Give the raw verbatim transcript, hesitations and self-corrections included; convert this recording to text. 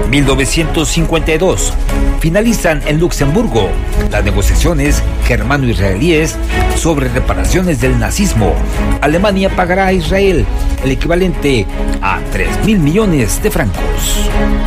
mil novecientos cincuenta y dos finalizan en Luxemburgo las negociaciones germano-israelíes sobre reparaciones del nazismo. Alemania pagará a Israel el equivalente a tres mil millones de francos.